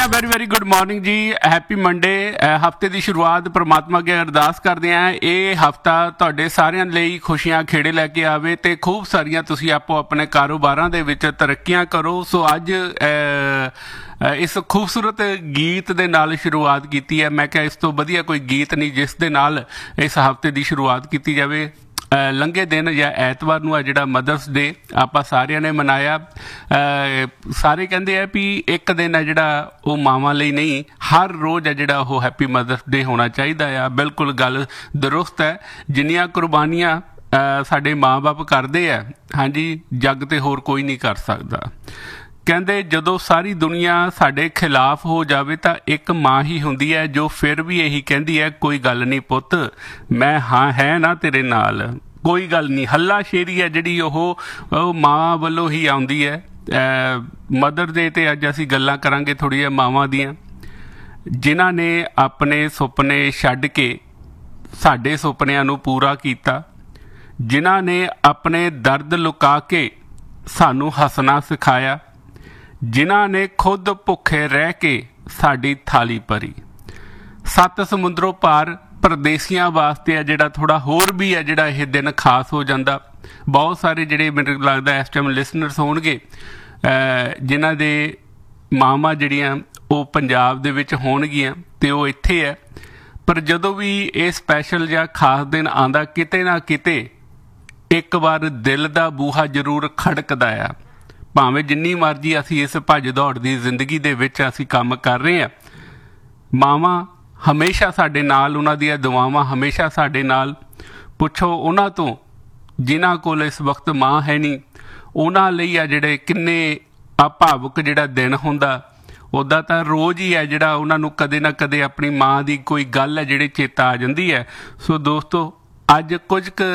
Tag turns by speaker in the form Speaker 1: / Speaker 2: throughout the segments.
Speaker 1: Very very good morning ਜੀ। Happy Monday. ਹਫਤੇ ਦੀ ਸ਼ੁਰੂਆਤ ਪਰਮਾਤਮਾ ਅੱਗੇ ਅਰਦਾਸ ਕਰਦੇ ਹਾਂ ਇਹ ਹਫਤਾ ਤੁਹਾਡੇ ਸਾਰਿਆਂ ਲਈ ਖੁਸ਼ੀਆਂ ਖੇੜੇ ਲੈ ਕੇ ਆਵੇ ਤੇ ਖੂਬ ਸਾਰੀਆਂ ਤੁਸੀਂ ਆਪੋ ਆਪਣੇ ਕਾਰੋਬਾਰਾਂ ਦੇ ਵਿੱਚ ਤਰੱਕੀਆਂ ਕਰੋ। ਸੋ ਅੱਜ ਇਸ ਖੂਬਸੂਰਤ ਗੀਤ ਦੇ ਨਾਲ ਸ਼ੁਰੂਆਤ ਕੀਤੀ ਹੈ। ਮੈਂ ਕਿਹਾ ਇਸ ਤੋਂ ਵਧੀਆ ਕੋਈ ਗੀਤ ਨਹੀਂ ਜਿਸ ਦੇ ਨਾਲ ਇਸ ਹਫਤੇ ਦੀ ਸ਼ੁਰੂਆਤ ਕੀਤੀ ਜਾਵੇ। ਲੰਘੇ ਦਿਨ ਜਾਂ ਐਤਵਾਰ ਨੂੰ ਆ ਜਿਹੜਾ ਮਦਰਸ ਡੇ ਆਪਾਂ ਸਾਰਿਆਂ ਨੇ ਮਨਾਇਆ। ਸਾਰੇ ਕਹਿੰਦੇ ਆ ਵੀ ਇੱਕ ਦਿਨ ਆ ਜਿਹੜਾ ਉਹ ਮਾਵਾਂ ਲਈ ਨਹੀਂ, ਹਰ ਰੋਜ਼ ਆ ਜਿਹੜਾ ਉਹ ਹੈਪੀ ਮਦਰਸ ਡੇ ਹੋਣਾ ਚਾਹੀਦਾ ਆ। ਬਿਲਕੁਲ ਗੱਲ ਦਰੁਸਤ ਹੈ। ਜਿੰਨੀਆਂ ਕੁਰਬਾਨੀਆਂ ਸਾਡੇ ਮਾਂ ਬਾਪ ਕਰਦੇ ਆ, ਹਾਂਜੀ, ਜੱਗ ਤੇ ਹੋਰ ਕੋਈ ਨਹੀਂ ਕਰ ਸਕਦਾ। ਕਹਿੰਦੇ ਜਦੋਂ ਸਾਰੀ ਦੁਨੀਆ ਸਾਡੇ ਖਿਲਾਫ ਹੋ ਜਾਵੇ ਤਾਂ ਇੱਕ ਮਾਂ ਹੀ ਹੁੰਦੀ ਹੈ ਜੋ ਫਿਰ ਵੀ ਇਹੀ ਕਹਿੰਦੀ ਹੈ ਕੋਈ ਗੱਲ ਨਹੀਂ ਪੁੱਤ, ਮੈਂ ਹਾਂ ਹੈ ਨਾ ਤੇਰੇ ਨਾਲ, ਕੋਈ ਗੱਲ ਨਹੀਂ। ਹੱਲਾ ਸ਼ੇਰੀ ਹੈ ਜਿਹੜੀ ਉਹ ਮਾਂ ਵੱਲੋਂ ਹੀ ਆਉਂਦੀ ਹੈ। ਮਦਰ ਡੇ 'ਤੇ ਅੱਜ ਅਸੀਂ ਗੱਲਾਂ ਕਰਾਂਗੇ ਥੋੜ੍ਹੀਆਂ ਮਾਵਾਂ ਦੀਆਂ, ਜਿਨ੍ਹਾਂ ਨੇ ਆਪਣੇ ਸੁਪਨੇ ਛੱਡ ਕੇ ਸਾਡੇ ਸੁਪਨਿਆਂ ਨੂੰ ਪੂਰਾ ਕੀਤਾ, ਜਿਨ੍ਹਾਂ ਨੇ ਆਪਣੇ ਦਰਦ ਲੁਕਾ ਕੇ ਸਾਨੂੰ ਹੱਸਣਾ ਸਿਖਾਇਆ, ਜਿਨ੍ਹਾਂ ਨੇ ਖੁਦ ਭੁੱਖੇ ਰਹਿ ਕੇ ਸਾਡੀ ਥਾਲੀ ਭਰੀ। 7 ਸਮੁੰਦਰੋਂ ਪਾਰ ਪਰਦੇਸੀਆਂ ਵਾਸਤੇ ਆ ਜਿਹੜਾ ਥੋੜ੍ਹਾ ਹੋਰ ਵੀ ਆ ਜਿਹੜਾ ਇਹ ਦਿਨ ਖਾਸ ਹੋ ਜਾਂਦਾ। ਬਹੁਤ ਸਾਰੇ ਜਿਹੜੇ ਮੈਨੂੰ ਲੱਗਦਾ ਇਸ ਟਾਈਮ ਲਿਸਨਰਸ ਹੋਣਗੇ ਜਿਨ੍ਹਾਂ ਦੇ ਮਾਵਾਂ ਜਿਹੜੀਆਂ ਉਹ ਪੰਜਾਬ ਦੇ ਵਿੱਚ ਹੋਣਗੀਆਂ ਅਤੇ ਉਹ ਇੱਥੇ ਹੈ, ਪਰ ਜਦੋਂ ਵੀ ਇਹ ਸਪੈਸ਼ਲ ਜਾਂ ਖਾਸ ਦਿਨ ਆਉਂਦਾ ਕਿਤੇ ਨਾ ਕਿਤੇ ਇੱਕ ਵਾਰ ਦਿਲ ਦਾ ਬੂਹਾ ਜ਼ਰੂਰ ਖੜਕਦਾ ਆ। ਭਾਵੇਂ ਜਿੰਨੀ ਮਰਜ਼ੀ ਅਸੀਂ ਇਸ ਭੱਜ ਦੌੜ ਦੀ ਜ਼ਿੰਦਗੀ ਦੇ ਵਿੱਚ ਅਸੀਂ ਕੰਮ ਕਰ ਰਹੇ ਹਾਂ, ਮਾਵਾਂ ਹਮੇਸ਼ਾ ਸਾਡੇ ਨਾਲ, ਉਹਨਾਂ ਦੀਆਂ ਦੁਆਵਾਂ ਹਮੇਸ਼ਾ ਸਾਡੇ ਨਾਲ। ਪੁੱਛੋ ਉਹਨਾਂ ਤੋਂ ਜਿਨ੍ਹਾਂ ਕੋਲ ਇਸ ਵਕਤ ਮਾਂ ਹੈ ਨਹੀਂ, ਉਹਨਾਂ ਲਈ ਆ ਜਿਹੜੇ ਕਿੰਨੇ ਭਾਵੁਕ ਜਿਹੜਾ ਦਿਨ ਹੁੰਦਾ। ਉੱਦਾਂ ਤਾਂ ਰੋਜ਼ ਹੀ ਹੈ ਜਿਹੜਾ ਉਹਨਾਂ ਨੂੰ ਕਦੇ ਨਾ ਕਦੇ ਆਪਣੀ ਮਾਂ ਦੀ ਕੋਈ ਗੱਲ ਹੈ ਜਿਹੜੀ ਚੇਤਾ ਆ ਜਾਂਦੀ ਹੈ। ਸੋ ਦੋਸਤੋ, ਅੱਜ ਕੁਝ ਕੁ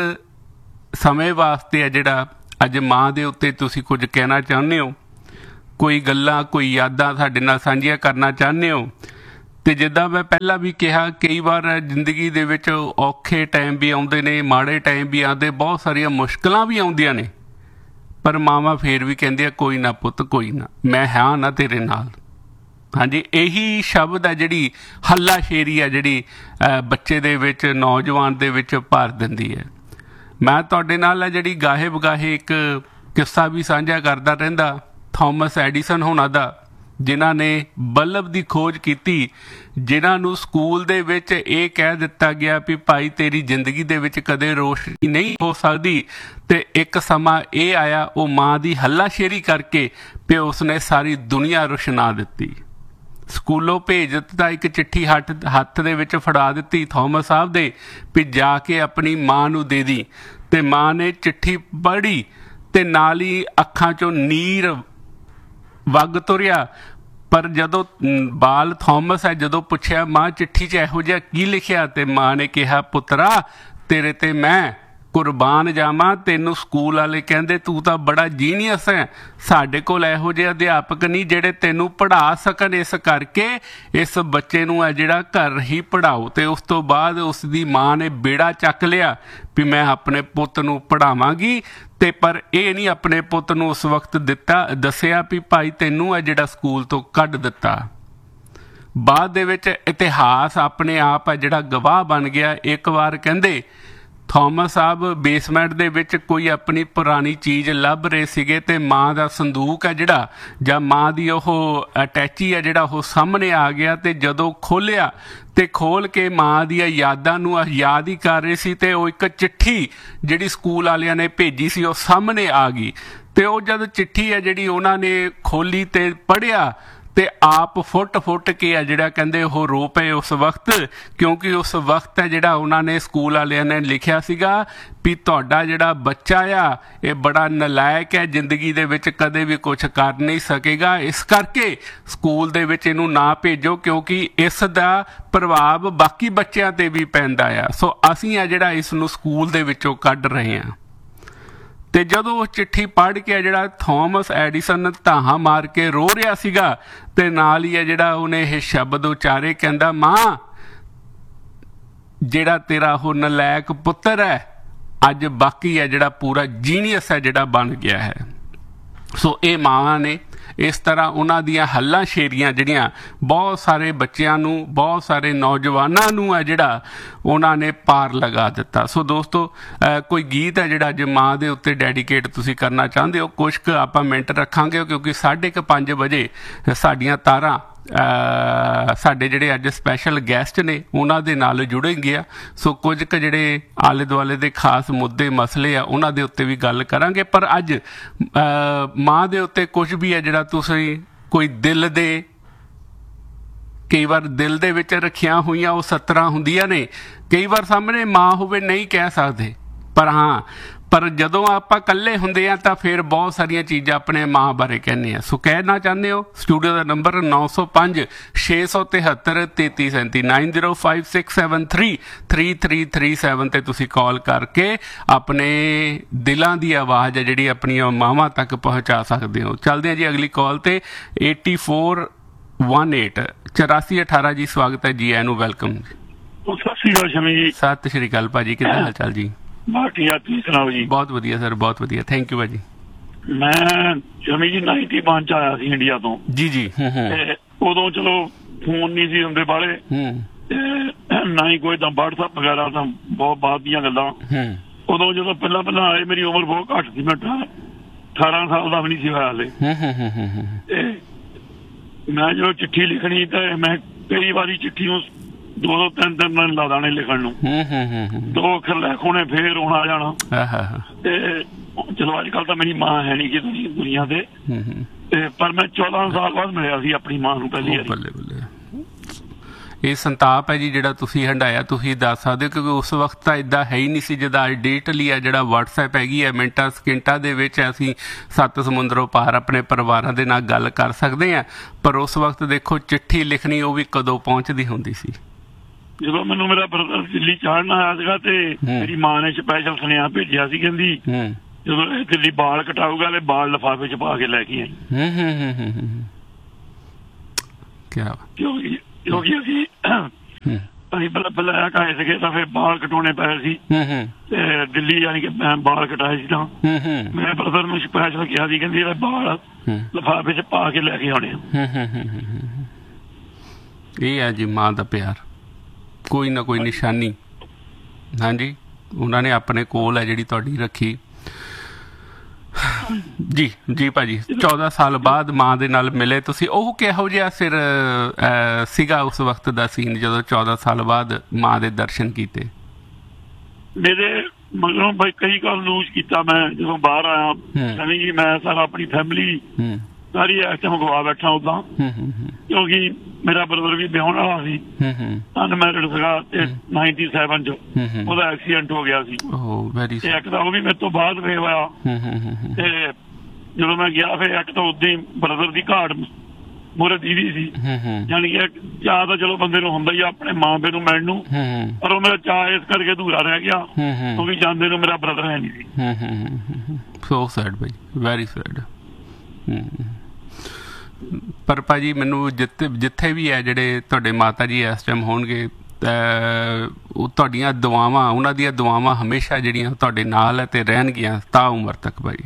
Speaker 1: ਸਮੇਂ ਵਾਸਤੇ ਆ ਜਿਹੜਾ ਅੱਜ ਮਾਂ ਦੇ ਉੱਤੇ ਤੁਸੀਂ ਕੁਝ ਕਹਿਣਾ ਚਾਹੁੰਦੇ ਹੋ, ਕੋਈ ਗੱਲਾਂ ਕੋਈ ਯਾਦਾਂ ਸਾਡੇ ਨਾਲ ਸਾਂਝੀਆਂ ਕਰਨਾ ਚਾਹੁੰਦੇ ਹੋ। ਅਤੇ ਜਿੱਦਾਂ ਮੈਂ ਪਹਿਲਾਂ ਵੀ ਕਿਹਾ, ਕਈ ਵਾਰ ਜ਼ਿੰਦਗੀ ਦੇ ਵਿੱਚ ਔਖੇ ਟਾਈਮ ਵੀ ਆਉਂਦੇ ਨੇ, ਮਾੜੇ ਟਾਈਮ ਵੀ ਆਉਂਦੇ, ਬਹੁਤ ਸਾਰੀਆਂ ਮੁਸ਼ਕਿਲਾਂ ਵੀ ਆਉਂਦੀਆਂ ਨੇ, ਪਰ ਮਾਵਾਂ ਫੇਰ ਵੀ ਕਹਿੰਦੀਆਂ ਕੋਈ ਨਾ ਪੁੱਤ, ਕੋਈ ਨਾ, ਮੈਂ ਹਾਂ ਨਾ ਤੇਰੇ ਨਾਲ। ਹਾਂਜੀ, ਇਹੀ ਸ਼ਬਦ ਹੈ ਜਿਹੜੀ ਹੱਲਾ ਸ਼ੇਰੀ ਹੈ ਜਿਹੜੀ ਬੱਚੇ ਦੇ ਵਿੱਚ, ਨੌਜਵਾਨ ਦੇ ਵਿੱਚ ਭਰ ਦਿੰਦੀ ਹੈ। ਮੈਂ ਤੁਹਾਡੇ ਨਾਲ ਹੈ ਜਿਹੜੀ ਗਾਹੇ ਬਗਾਹੇ ਇੱਕ ਕਿੱਸਾ ਵੀ ਸਾਂਝਾ ਕਰਦਾ ਰਹਿੰਦਾ ਥੋਮਸ ਐਡੀਸਨ ਹੋਣਾ ਦਾ, ਜਿਨ੍ਹਾਂ ਨੇ ਬਲਬ ਦੀ ਖੋਜ ਕੀਤੀ, ਜਿਨ੍ਹਾਂ ਨੂੰ ਸਕੂਲ ਦੇ ਵਿੱਚ ਇਹ ਕਹਿ ਦਿੱਤਾ ਗਿਆ ਵੀ ਭਾਈ ਤੇਰੀ ਜ਼ਿੰਦਗੀ ਦੇ ਵਿੱਚ ਕਦੇ ਰੋਸ਼ਨੀ ਨਹੀਂ ਹੋ ਸਕਦੀ। ਅਤੇ ਇੱਕ ਸਮਾਂ ਇਹ ਆਇਆ ਉਹ ਮਾਂ ਦੀ ਹੱਲਾਸ਼ੇਰੀ ਕਰਕੇ ਵੀ ਉਸਨੇ ਸਾਰੀ ਦੁਨੀਆ ਰੁਸ਼ਨਾ ਦਿੱਤੀ। ਸਕੂਲੋਂ ਭੇਜ ਦਿੱਤਾ, ਇੱਕ ਚਿੱਠੀ ਹੱਥ ਦੇ ਵਿੱਚ ਫੜਾ ਦਿੱਤੀ ਥੋਮਸ ਸਾਹਿਬ ਦੇ ਵੀ ਜਾ ਕੇ ਆਪਣੀ ਮਾਂ ਨੂੰ ਦੇ ਦੀ। ਅਤੇ ਮਾਂ ਨੇ ਚਿੱਠੀ ਪੜ੍ਹੀ ਅਤੇ ਨਾਲ ਹੀ ਅੱਖਾਂ 'ਚੋਂ ਨੀਰ ਵਗ ਤੁਰਿਆ। ਪਰ ਜਦੋਂ ਬਾਲ ਥੋਮਸ ਹੈ ਜਦੋਂ ਪੁੱਛਿਆ ਮਾਂ ਚਿੱਠੀ 'ਚ ਇਹੋ ਜਿਹਾ ਕੀ ਲਿਖਿਆ, ਅਤੇ ਮਾਂ ਨੇ ਕਿਹਾ ਪੁੱਤਰਾ ਤੇਰੇ 'ਤੇ ਮੈਂ ਕੁਰਬਾਨ ਜਾਵਾਂ, ਤੈਨੂੰ ਸਕੂਲ ਵਾਲੇ ਕਹਿੰਦੇ ਤੂੰ ਤਾਂ ਬੜਾ ਜੀਨੀਅਸ ਹੈ, ਸਾਡੇ ਕੋਲ ਇਹੋ ਜਿਹੇ ਅਧਿਆਪਕ ਨਹੀਂ ਜਿਹੜੇ ਤੈਨੂੰ ਪੜ੍ਹਾ ਸਕਣ, ਇਸ ਕਰਕੇ ਇਸ ਬੱਚੇ ਨੂੰ ਹੈ ਜਿਹੜਾ ਘਰ ਹੀ ਪੜ੍ਹਾਓ। ਅਤੇ ਉਸ ਤੋਂ ਬਾਅਦ ਉਸ ਦੀ ਮਾਂ ਨੇ ਬੇੜਾ ਚੱਕ ਲਿਆ ਵੀ ਮੈਂ ਆਪਣੇ ਪੁੱਤ ਨੂੰ ਪੜ੍ਹਾਵਾਂਗੀ। ਅਤੇ ਪਰ ਇਹ ਨਹੀਂ ਆਪਣੇ ਪੁੱਤ ਨੂੰ ਉਸ ਵਕਤ ਦੱਸਿਆ ਵੀ ਭਾਈ ਤੈਨੂੰ ਹੈ ਜਿਹੜਾ ਸਕੂਲ ਤੋਂ ਕੱਢ ਦਿੱਤਾ। ਬਾਅਦ ਦੇ ਵਿੱਚ ਇਤਿਹਾਸ ਆਪਣੇ ਆਪ ਹੈ ਜਿਹੜਾ ਗਵਾਹ ਬਣ ਗਿਆ। ਇੱਕ ਵਾਰ ਕਹਿੰਦੇ ਥੋਮਸ ਸਾਹਿਬ ਬੇਸਮੈਂਟ ਦੇ ਵਿੱਚ ਕੋਈ ਆਪਣੀ ਪੁਰਾਣੀ ਚੀਜ਼ ਲੱਭ ਰਹੇ ਸੀਗੇ ਅਤੇ ਮਾਂ ਦਾ ਸੰਦੂਕ ਹੈ ਜਿਹੜਾ, ਜਾਂ ਮਾਂ ਦੀ ਉਹ ਅਟੈਚੀ ਹੈ ਜਿਹੜਾ ਉਹ ਸਾਹਮਣੇ ਆ ਗਿਆ। ਅਤੇ ਜਦੋਂ ਖੋਲ੍ਹਿਆ ਅਤੇ ਖੋਲ੍ਹ ਕੇ ਮਾਂ ਦੀਆਂ ਯਾਦਾਂ ਨੂੰ ਯਾਦ ਹੀ ਕਰ ਰਹੇ ਸੀ, ਅਤੇ ਉਹ ਇੱਕ ਚਿੱਠੀ ਜਿਹੜੀ ਸਕੂਲ ਵਾਲਿਆਂ ਨੇ ਭੇਜੀ ਸੀ ਉਹ ਸਾਹਮਣੇ ਆ ਗਈ। ਅਤੇ ਉਹ ਜਦ ਚਿੱਠੀ ਹੈ ਜਿਹੜੀ ਉਹਨਾਂ ਨੇ ਖੋਲ੍ਹੀ ਅਤੇ ਪੜ੍ਹਿਆ ਅਤੇ ਆਪ ਫੁੱਟ ਕੇ ਆ ਜਿਹੜਾ ਕਹਿੰਦੇ ਉਹ ਰੋ ਪਏ ਉਸ ਵਕਤ, ਕਿਉਂਕਿ ਉਸ ਵਕਤ ਹੈ ਜਿਹੜਾ ਉਹਨਾਂ ਨੇ ਸਕੂਲ ਵਾਲਿਆਂ ਨੇ ਲਿਖਿਆ ਸੀਗਾ ਵੀ ਤੁਹਾਡਾ ਜਿਹੜਾ ਬੱਚਾ ਆ ਇਹ ਬੜਾ ਨਲਾਇਕ ਹੈ, ਜ਼ਿੰਦਗੀ ਦੇ ਵਿੱਚ ਕਦੇ ਵੀ ਕੁਛ ਕਰ ਨਹੀਂ ਸਕੇਗਾ, ਇਸ ਕਰਕੇ ਸਕੂਲ ਦੇ ਵਿੱਚ ਇਹਨੂੰ ਨਾ ਭੇਜੋ ਕਿਉਂਕਿ ਇਸ ਦਾ ਪ੍ਰਭਾਵ ਬਾਕੀ ਬੱਚਿਆਂ 'ਤੇ ਵੀ ਪੈਂਦਾ ਆ। ਸੋ ਅਸੀਂ ਆ ਜਿਹੜਾ ਇਸ ਨੂੰ ਸਕੂਲ ਦੇ ਵਿੱਚੋਂ ਕੱਢ ਰਹੇ ਹਾਂ। ਅਤੇ ਜਦੋਂ ਉਹ ਚਿੱਠੀ ਪੜ੍ਹ ਕੇ ਜਿਹੜਾ ਥੋਮਸ ਐਡੀਸਨ ਧਾਹਾਂ ਮਾਰ ਕੇ ਰੋ ਰਿਹਾ ਸੀਗਾ, ਅਤੇ ਨਾਲ ਹੀ ਹੈ ਜਿਹੜਾ ਉਹਨੇ ਇਹ ਸ਼ਬਦ ਉਚਾਰੇ, ਕਹਿੰਦਾ ਮਾਂ ਜਿਹੜਾ ਤੇਰਾ ਉਹ ਨਲਾਇਕ ਪੁੱਤਰ ਹੈ ਅੱਜ ਬਾਕੀ ਹੈ ਜਿਹੜਾ ਪੂਰਾ ਜੀਨੀਅਸ ਹੈ ਜਿਹੜਾ ਬਣ ਗਿਆ ਹੈ। ਸੋ ਇਹ ਮਾਵਾਂ ਨੇ ਇਸ ਤਰ੍ਹਾਂ ਉਹਨਾਂ ਦੀਆਂ ਹੱਲਾਂ ਸ਼ੇਰੀਆਂ ਜਿਹੜੀਆਂ ਬਹੁਤ ਸਾਰੇ ਬੱਚਿਆਂ ਨੂੰ, ਬਹੁਤ ਸਾਰੇ ਨੌਜਵਾਨਾਂ ਨੂੰ ਹੈ ਜਿਹੜਾ ਉਹਨਾਂ ਨੇ ਪਾਰ ਲਗਾ ਦਿੱਤਾ। ਸੋ ਦੋਸਤੋ, ਕੋਈ ਗੀਤ ਹੈ ਜਿਹੜਾ ਅੱਜ ਮਾਂ ਦੇ ਉੱਤੇ ਡੈਡੀਕੇਟ ਤੁਸੀਂ ਕਰਨਾ ਚਾਹੁੰਦੇ ਹੋ? ਕੁਛ ਕੁ ਆਪਾਂ ਮਿੰਟ ਰੱਖਾਂਗੇ ਕਿਉਂਕਿ 5:30 ਵਜੇ ਸਾਡੀਆਂ ਤਾਰਾਂ ਸਾਡੇ ਜਿਹੜੇ ਅੱਜ ਸਪੈਸ਼ਲ ਗੈਸਟ ਨੇ ਉਹਨਾਂ ਦੇ ਨਾਲ ਜੁੜਨਗੇ ਆ। ਸੋ ਕੁਝ ਕੁ ਜਿਹੜੇ ਆਲੇ ਦੁਆਲੇ ਦੇ ਖਾਸ ਮੁੱਦੇ ਮਸਲੇ ਆ ਉਹਨਾਂ ਦੇ ਉੱਤੇ ਵੀ ਗੱਲ ਕਰਾਂਗੇ। ਪਰ ਅੱਜ ਮਾਂ ਦੇ ਉੱਤੇ ਕੁਝ ਵੀ ਹੈ ਜਿਹੜਾ ਤੁਸੀਂ ਕੋਈ ਦਿਲ ਦੇ, ਕਈ ਵਾਰ ਦਿਲ ਦੇ ਵਿੱਚ ਰੱਖੀਆਂ ਹੋਈਆਂ ਉਹ 17 ਹੁੰਦੀਆਂ ਨੇ, ਕਈ ਵਾਰ ਸਾਹਮਣੇ ਮਾਂ ਹੋਵੇ ਨਹੀਂ ਕਹਿ ਸਕਦੇ, ਪਰ ਜਦੋਂ ਆਪਾਂ ਇਕੱਲੇ ਹੁੰਦੇ ਆ ਤਾਂ ਫਿਰ ਬਹੁਤ ਸਾਰੀਆਂ ਚੀਜ਼ਾਂ ਆਪਣੇ ਮਾਂ ਬਾਰੇ ਕਹਿੰਦੇ ਆ। ਸੋ ਕਹਿਣਾ ਚਾਹੁੰਦੇ ਹੋ? ਸਟੂਡੀਓ ਦਾ ਨੰਬਰ 905 673 3337 9056733337 ਤੇ ਤੁਸੀਂ ਕਾਲ ਕਰਕੇ ਆਪਣੇ ਦਿਲਾਂ ਦੀ ਆਵਾਜ਼ ਹੈ ਜਿਹੜੀ ਆਪਣੀਆਂ ਮਾਵਾਂ ਤੱਕ ਪਹੁੰਚਾ ਸਕਦੇ ਹੋ। ਚੱਲਦੇ ਆ ਜੀ ਅਗਲੀ ਕਾਲ ਤੇ। 8418 8418 ਜੀ, ਸਵਾਗਤ ਹੈ ਜੀ, ਐਨੂੰ ਵੈਲਕਮ।
Speaker 2: ਸਤਿ ਸ਼੍ਰੀ ਅਕਾਲ ਸ਼ਮੀ ਜੀ।
Speaker 1: ਸਤਿ ਸ਼੍ਰੀ ਅਕਾਲ ਭਾਜੀ, ਕਿੱਦਾਂ ਹਾਲ ਚਾਲ ਜੀ?
Speaker 2: ਤੁਸੀਂ ਸੁਣਾਓ ਜੀ?
Speaker 1: ਬਹੁਤ ਵਧੀਆ ਸਰ, ਬਹੁਤ ਵਧੀਆ, ਥੈਂਕ ਯੂ ਭਾਜੀ।
Speaker 2: ਮੈਂ ਸ਼ਮੀ ਜੀ 91 ਚ ਆਇਆ ਸੀ ਇੰਡੀਆ ਤੋਂ
Speaker 1: ਜੀ ਜੀ।
Speaker 2: ਉਦੋਂ ਚਲੋ ਫੋਨ ਨਹੀਂ ਸੀ ਹੁੰਦੇ ਬਾਹਲੇ, ਨਾ ਹੀ ਕੋਈ ਤਾਂ WhatsApp ਵਗੈਰਾ, ਤਾਂ ਬਹੁਤ ਬਾਅਦ ਦੀਆਂ ਗੱਲਾਂ। ਉਦੋਂ ਜਦੋਂ ਪਹਿਲਾਂ ਆਏ ਮੇਰੀ ਉਮਰ ਬਹੁਤ ਘੱਟ ਸੀ, ਮੈਂ 18 ਸਾਲ ਦਾ ਵੀ ਨਹੀਂ ਸੀ ਹੋਇਆ ਹਾਲੇ। ਮੈਂ ਜਦੋਂ ਚਿੱਠੀ ਲਿਖਣੀ ਤਾਂ ਮੈਂ ਕਈ ਵਾਰੀ ਚਿੱਠੀ ਨੂੰ 2-3 ਦਿਨ ਲਾ ਦੇਣੇ ਲਿਖਣ ਨੂੰ, 2 ਅੱਖਰ ਲਿਖਣੇ ਫੇਰ ਰੋਣਾ ਆ ਜਾਣਾ। ਤੇ ਚਲੋ ਅੱਜ ਕੱਲ ਤਾਂ ਮੇਰੀ ਮਾਂ ਹੈ ਨਹੀਂ ਕਿ ਦੁਨੀਆ ਤੇ, ਪਰ ਮੈਂ 14 ਸਾਲ ਬਾਅਦ ਮਿਲਿਆ ਸੀ ਆਪਣੀ ਮਾਂ ਨੂੰ ਪਹਿਲੀ ਵਾਰੀ। ਇਹ ਸੰਤਾਪ ਹੈ ਜੀ ਜਿਹੜਾ ਤੁਸੀਂ ਹੰਢਾਇਆ, ਤੁਸੀਂ ਦੱਸ ਸਕਦੇ ਹੋ? ਕਿਉਂਕਿ ਉਸ ਵਕਤ ਤਾਂ ਇੱਦਾਂ ਹੈ ਹੀ ਨਹੀਂ ਸੀ ਜਿੱਦਾਂ ਅੱਜ ਡਿਜੀਟਲੀ ਆ, ਜਿਹੜਾ WhatsApp ਹੈਗੀ ਹੈ, ਮਿੰਟਾਂ ਸਕਿੰਟਾਂ ਦੇ ਵਿੱਚ ਅਸੀਂ 7 ਸਮੁੰਦਰੋਂ ਪਾਰ ਆਪਣੇ ਪਰਿਵਾਰਾਂ ਦੇ ਨਾਲ ਗੱਲ ਕਰ ਸਕਦੇ ਹਾਂ। ਪਰ ਉਸ ਵਕਤ ਦੇਖੋ ਚਿੱਠੀ ਲਿਖਣੀ ਉਹ ਵੀ ਕਦੋਂ ਪਹੁੰਚਦੀ ਹੁੰਦੀ ਸੀ। ਜਦੋਂ ਮੈਨੂੰ ਮੇਰਾ ਬ੍ਰਦਰ ਦਿੱਲੀ ਚੜ੍ਹਨ ਆਇਆ ਸੀਗਾ ਤੇ ਮੇਰੀ ਮਾਂ ਨੇ ਸਪੈਸ਼ਲ ਸੁਨੇਹਾ ਭੇਜਿਆ ਸੀ, ਕਹਿੰਦੀ ਜਦੋਂ ਇਹ ਦਿੱਲੀ ਬਾਲ ਕਟਾਊਗਾ ਤੇ ਬਾਲ ਲਿਫਾਫੇ ਚ ਪਾ ਕੇ ਲੈ ਕੇ ਆਈ। ਕਿਉਂਕਿ ਅਸੀਂ ਪਹਿਲਾਂ ਆਏ ਸੀਗੇ ਤਾਂ ਫਿਰ ਬਾਲ ਕਟਾਉਣੇ ਪਏ ਸੀ ਤੇ ਦਿੱਲੀ ਯਾਨੀ ਕਿ ਮੈਂ ਬਾਲ ਕਟਾਏ ਸੀ ਤਾਂ ਮੇਰੇ ਬ੍ਰਦਰ ਨੂੰ ਸਪੈਸ਼ਲ ਕਿਹਾ ਸੀ, ਕਹਿੰਦੀ ਇਹਦੇ ਬਾਲ ਲਿਫਾਫੇ ਚ ਪਾ ਕੇ ਲੈ ਕੇ ਆਉਣੇ।
Speaker 1: ਇਹ ਹੈ ਜੀ ਮਾਂ ਦਾ ਪਿਆਰ, ਕੋਈ ਨਾ ਕੋਈ ਨਿਸ਼ਾਨੀ। ਹਾਂਜੀ, ਉਹਨਾਂ ਨੇ ਆਪਣੇ ਕੋਲ ਹੈ ਜਿਹੜੀ ਤੁਹਾਡੀ ਰੱਖੀ। ਜੀ ਜੀ ਭਾਜੀ, 14 ਸਾਲ ਬਾਅਦ ਮਾਂ ਦੇ ਨਾਲ ਮਿਲੇ ਤੁਸੀਂ, ਉਹ ਕਿਹੋ ਜਿਹਾ ਫਿਰ ਸੀਗਾ ਉਸ ਵਕਤ ਦਾ ਸੀਨ ਜਦੋਂ 14 ਸਾਲ ਬਾਅਦ ਮਾਂ ਦੇ ਦਰਸ਼ਨ ਕੀਤੇ?
Speaker 2: ਮੇਰੇ ਮਗਰੋਂ ਬਾਈ ਕਈ ਕਾਲ ਲੂਜ਼ ਕੀਤਾ ਮੈਂ ਜਦੋਂ ਬਾਹਰ ਆਇਆ। ਕਹਿੰਦੀ ਜੀ ਮੈਂ ਸਾਰਾ ਆਪਣੀ ਫੈਮਿਲੀ ਸਾਰੀ ਇਸ ਟਾਈਮ ਗਵਾ ਬੈਠਾ ਉਦਾਂ, ਕਿਉਂਕਿ ਮੇਰਾ ਬ੍ਰਦਰ ਵੀ ਵਿਆਹੁਣ ਵਾਲਾ ਸੀ, ਅਨਮੈਰਿਡ ਸੀਗਾ ਤੇ 97 ਚ ਉਹਦਾ ਐਕਸੀਡੈਂਟ ਹੋ ਗਿਆ ਸੀ। ਇੱਕ ਤਾਂ ਉਹ ਵੀ ਮੇਰੇ ਤੋਂ ਬਾਅਦ ਵੇ ਹੋਇਆ ਤੇ ਜਦੋਂ ਮੈਂ ਗਿਆ ਫਿਰ ਇੱਕ ਤਾਂ ਉਦਾਂ ਹੀ ਬ੍ਰਦਰ ਦੀ ਘਾਟ ਮੂਹਰੇ ਦੀਦੀ ਸੀ, ਜਾਣੀ ਕਿ ਚਾਹ ਤਾਂ ਚਲੋ ਬੰਦੇ ਨੂੰ ਹੁੰਦਾ ਹੀ ਆਪਣੇ ਮਾਂ ਪਿਓ ਨੂੰ ਮਿਲਣ ਨੂੰ, ਪਰ ਉਹ ਮੇਰਾ ਚਾਹ ਇਸ ਕਰਕੇ ਅਧੂਰਾ ਰਹਿ ਗਿਆ ਕਿਉਂਕਿ ਜਾਂਦੇ ਨੂੰ ਮੇਰਾ ਬ੍ਰਦਰ ਹੈ ਨਹੀਂ ਸੀ।
Speaker 1: ਸੋ ਸੈਡ ਭਾਈ, ਵੈਰੀ ਸੈਡ। ਪਰ ਭਾਜੀ ਮੈਨੂੰ ਜਿੱਥੇ ਵੀ ਹੈ ਜਿਹੜੇ ਤੁਹਾਡੇ ਮਾਤਾ ਜੀ ਇਸ ਟਾਈਮ ਹੋਣਗੇ, ਉਹ ਤੁਹਾਡੀਆਂ ਦੁਆਵਾਂ, ਉਹਨਾਂ ਦੀਆਂ ਦੁਆਵਾਂ ਹਮੇਸ਼ਾ ਜਿਹੜੀਆਂ ਤੁਹਾਡੇ ਨਾਲ ਹੈ ਤੇ ਰਹਿਣਗੀਆਂ ਤਾਂ ਉਮਰ ਤੱਕ ਭਾਜੀ।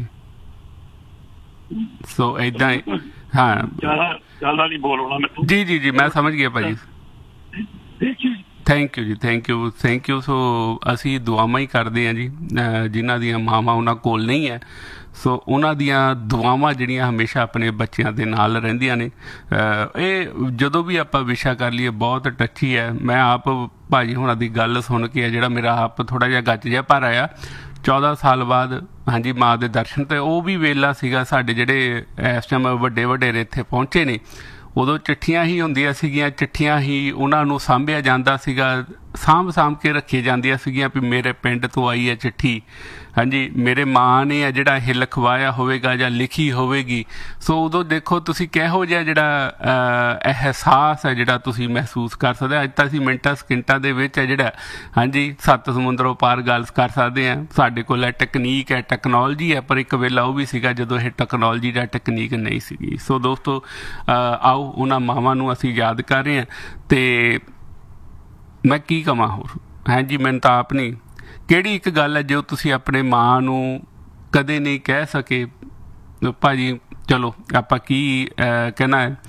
Speaker 1: ਸੋ ਏਦਾਂ ਹੀ। ਹਾਂ
Speaker 2: ਨਹੀਂ ਬੋਲਣਾ। ਜੀ
Speaker 1: ਜੀ ਜੀ, ਮੈਂ ਸਮਝ ਗਿਆ ਭਾਜੀ। ਥੈਂਕ ਯੂ ਜੀ, ਥੈਂਕ ਯੂ। ਸੋ ਅਸੀਂ ਦੁਆਵਾਂ ਹੀ ਕਰਦੇ ਹਾਂ ਜੀ, ਜਿਨ੍ਹਾਂ ਦੀਆਂ ਮਾਵਾਂ ਉਹਨਾਂ ਕੋਲ ਨਹੀਂ ਹੈ, ਸੋ ਉਹਨਾਂ ਦੀਆਂ ਦੁਆਵਾਂ ਜਿਹੜੀਆਂ ਹਮੇਸ਼ਾ ਆਪਣੇ ਬੱਚਿਆਂ ਦੇ ਨਾਲ ਰਹਿੰਦੀਆਂ ਨੇ। ਇਹ ਜਦੋਂ ਵੀ ਆਪਾਂ ਵਿਸ਼ਾ ਕਰ ਲਈਏ ਬਹੁਤ ਟੱਚੀ ਹੈ। ਮੈਂ ਆਪ ਭਾਜੀ ਹੁਣਾਂ ਦੀ ਗੱਲ ਸੁਣ ਕੇ ਜਿਹੜਾ ਮੇਰਾ ਆਪ ਥੋੜ੍ਹਾ ਜਿਹਾ ਗੱਜ ਜਿਹਾ ਭਰ ਆਇਆ। 14 ਸਾਲ ਬਾਅਦ ਹਾਂਜੀ ਮਾਂ ਦੇ ਦਰਸ਼ਨ, ਤੇ ਉਹ ਵੀ ਵੇਲਾ ਸੀਗਾ ਸਾਡੇ ਜਿਹੜੇ ਇਸ ਟਾਈਮ ਵੱਡੇ ਵਡੇਰੇ ਇੱਥੇ ਪਹੁੰਚੇ ਨੇ, ਉਦੋਂ ਚਿੱਠੀਆਂ ਹੀ ਹੁੰਦੀਆਂ ਸੀਗੀਆਂ, ਚਿੱਠੀਆਂ ਹੀ ਉਹਨਾਂ ਨੂੰ ਸਾਂਭਿਆ ਜਾਂਦਾ ਸੀਗਾ, ਸਾਂਭ ਕੇ ਰੱਖੀਆਂ ਜਾਂਦੀਆਂ ਸੀਗੀਆਂ ਵੀ ਮੇਰੇ ਪਿੰਡ ਤੋਂ ਆਈ ਹੈ ਚਿੱਠੀ, ਹਾਂਜੀ ਮੇਰੇ ਮਾਂ ਨੇ ਆ ਜਿਹੜਾ ਇਹ ਲਿਖਵਾਇਆ ਹੋਵੇਗਾ ਜਾਂ ਲਿਖੀ ਹੋਵੇਗੀ। ਸੋ ਉਦੋਂ ਦੇਖੋ ਤੁਸੀਂ ਕਿਹੋ ਜਿਹਾ ਜਿਹੜਾ ਅਹਿਸਾਸ ਹੈ ਜਿਹੜਾ ਤੁਸੀਂ ਮਹਿਸੂਸ ਕਰ ਸਕਦੇ। ਅੱਜ ਤਾਂ ਅਸੀਂ ਮਿੰਟਾਂ ਸਕਿੰਟਾਂ ਦੇ ਵਿੱਚ ਹੈ ਜਿਹੜਾ ਹਾਂਜੀ 7 ਸਮੁੰਦਰੋਂ ਪਾਰ ਗੱਲ ਕਰ ਸਕਦੇ ਹਾਂ। ਸਾਡੇ ਕੋਲ ਹੈ ਟੈਕਨੀਕ ਹੈ, ਟੈਕਨੋਲੋਜੀ ਹੈ, ਪਰ ਇੱਕ ਵੇਲਾ ਉਹ ਵੀ ਸੀਗਾ ਜਦੋਂ ਇਹ ਟੈਕਨੋਲੋਜੀ ਜਾਂ ਟੈਕਨੀਕ ਨਹੀਂ ਸੀਗੀ। ਸੋ ਦੋਸਤੋ ਆਓ ਉਹਨਾਂ ਮਾਵਾਂ ਨੂੰ ਅਸੀਂ ਯਾਦ ਕਰ ਰਹੇ ਹਾਂ। ਅਤੇ ਮੈਂ ਕੀ ਕਵਾਂ ਹੋਰ, ਹਾਂਜੀ ਮੈਨੂੰ ਤਾਂ ਆਪ ਨਹੀਂ, ਕਿਹੜੀ ਇੱਕ ਗੱਲ ਹੈ ਜੋ ਤੁਸੀਂ ਆਪਣੇ ਮਾਂ ਨੂੰ ਕਦੇ ਨਹੀਂ ਕਹਿ ਸਕੇ ਭਾਜੀ ਚਲੋ ਆਪਾਂ ਕੀ ਕਹਿਣਾ ਹੈ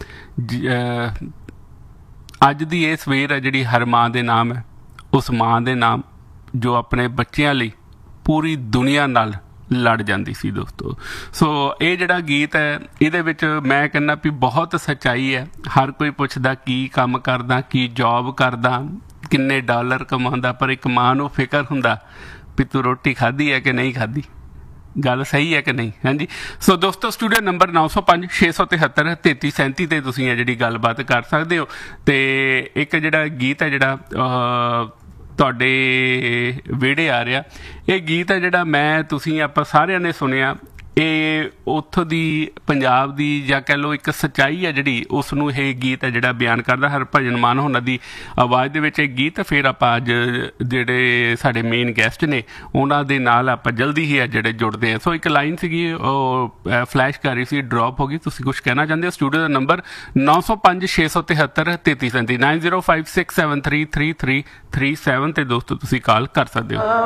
Speaker 1: ਅੱਜ ਦੀ ਇਹ ਸਵੇਰ ਹੈ ਜਿਹੜੀ ਹਰ ਮਾਂ ਦੇ ਨਾਮ ਹੈ, ਉਸ ਮਾਂ ਦੇ ਨਾਮ ਜੋ ਆਪਣੇ ਬੱਚਿਆਂ ਲਈ ਪੂਰੀ ਦੁਨੀਆ ਨਾਲ ਲੜ ਜਾਂਦੀ ਸੀ ਦੋਸਤੋ। ਸੋ ਇਹ ਜਿਹੜਾ ਗੀਤ ਹੈ ਇਹਦੇ ਵਿੱਚ ਮੈਂ ਕਹਿੰਦਾ ਵੀ ਬਹੁਤ ਸੱਚਾਈ ਹੈ। ਹਰ ਕੋਈ ਪੁੱਛਦਾ ਕੀ ਕੰਮ ਕਰਦਾ, ਕੀ ਜੌਬ ਕਰਦਾ, ਕਿੰਨੇ ਡਾਲਰ ਕਮਾਉਂਦਾ, ਪਰ ਇੱਕ ਮਾਂ ਨੂੰ ਫਿਕਰ ਹੁੰਦਾ ਵੀ ਤੂੰ ਰੋਟੀ ਖਾਧੀ ਹੈ ਕਿ ਨਹੀਂ ਖਾਧੀ। ਗੱਲ ਸਹੀ ਹੈ ਕਿ ਨਹੀਂ? ਹਾਂਜੀ। ਸੋ ਦੋਸਤੋ ਸਟੂਡੀਓ ਨੰਬਰ 905-673-3337 ਤੇ ਤੁਸੀਂ ਇਹ ਜਿਹੜੀ ਗੱਲਬਾਤ ਕਰ ਸਕਦੇ ਹੋ। ਤੇ ਇੱਕ ਜਿਹੜਾ ਗੀਤ ਹੈ ਜਿਹੜਾ ਤੁਹਾਡੇ ਵਿਹੜੇ ਆ ਰਿਹਾ, ਇਹ ਗੀਤ ਹੈ ਜਿਹੜਾ ਤੁਸੀਂ ਆਪਾਂ ਸਾਰਿਆਂ ਨੇ ਸੁਣਿਆ। ਇਹ ਉੱਥੋਂ ਦੀ ਪੰਜਾਬ ਦੀ ਜਾਂ ਕਹਿ ਲਓ ਇੱਕ ਸੱਚਾਈ ਹੈ ਜਿਹੜੀ, ਉਸ ਨੂੰ ਇਹ ਗੀਤ ਹੈ ਜਿਹੜਾ ਬਿਆਨ ਕਰਦਾ। ਹਰਭਜਨ ਮਾਨ ਹੋਣਾ ਦੀ ਆਵਾਜ਼ ਦੇ ਵਿੱਚ ਇਹ ਗੀਤ। ਫਿਰ ਆਪਾਂ ਅੱਜ ਜਿਹੜੇ ਸਾਡੇ ਮੇਨ ਗੈਸਟ ਨੇ ਉਹਨਾਂ ਦੇ ਨਾਲ ਆਪਾਂ ਜਲਦੀ ਹੀ ਜਿਹੜੇ ਜੁੜਦੇ ਹਾਂ। ਸੋ ਇੱਕ ਲਾਈਨ ਸੀਗੀ ਉਹ ਫਲੈਸ਼ ਕਰ ਰਹੀ ਸੀ, ਡਰੋਪ ਹੋ ਗਈ। ਤੁਸੀਂ ਕੁਛ ਕਹਿਣਾ ਚਾਹੁੰਦੇ ਹੋ? ਸਟੂਡੀਓ ਦਾ ਨੰਬਰ 905-673-3337 9056733337 ਤੇ ਦੋਸਤੋ ਤੁਸੀਂ ਕਾਲ ਕਰ ਸਕਦੇ ਹੋ।